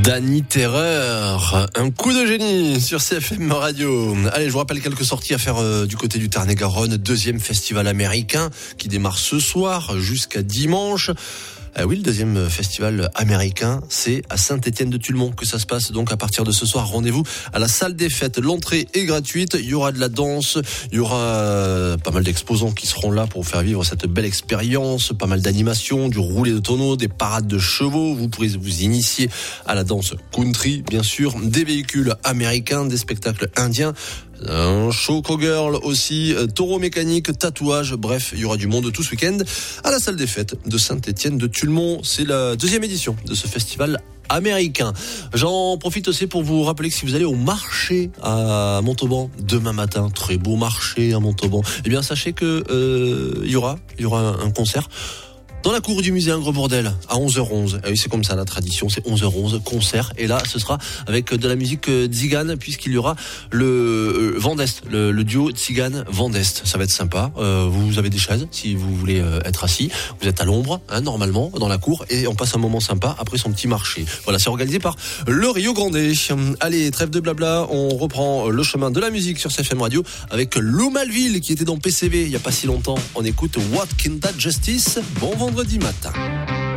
Danny Terreur, un coup de génie sur CFM Radio. Allez, je vous rappelle quelques sorties à faire du côté du Tarn-et-Garonne. Deuxième festival américain qui démarre ce soir jusqu'à dimanche. Oui, le deuxième festival américain, c'est à Saint-Étienne-de-Tulmont que ça se passe. Donc à partir de ce soir, rendez-vous à la salle des fêtes. L'entrée est gratuite, il y aura de la danse, il y aura pas mal d'exposants qui seront là pour vous faire vivre cette belle expérience, pas mal d'animations, du roulé de tonneaux, des parades de chevaux. Vous pourrez vous initier à la danse country, bien sûr, des véhicules américains, des spectacles indiens. Un show cowgirl aussi, taureau mécanique, tatouage, bref, il y aura du monde tout ce week-end à la salle des fêtes de Saint-Étienne-de-Tulmont. C'est la deuxième édition de ce festival américain. J'en profite aussi pour vous rappeler que si vous allez au marché à Montauban demain matin, très beau marché à Montauban, eh bien sachez que il y aura un concert dans la cour du musée Ingres Bourdelle à 11h11. Et oui, c'est comme ça la tradition, c'est 11h11 concert. Et là, ce sera avec de la musique tzigane puisqu'il y aura le Vendest, le duo tzigane Vendest. Ça va être sympa. Vous avez des chaises si vous voulez être assis. Vous êtes à l'ombre, normalement, dans la cour, et on passe un moment sympa après son petit marché. Voilà, c'est organisé par le Rio Grande. Allez, trêve de blabla, on reprend le chemin de la musique sur CFM Radio avec Lou Malville qui était dans PCV il y a pas si longtemps. On écoute What Can That Justice. Bon vendredi matin.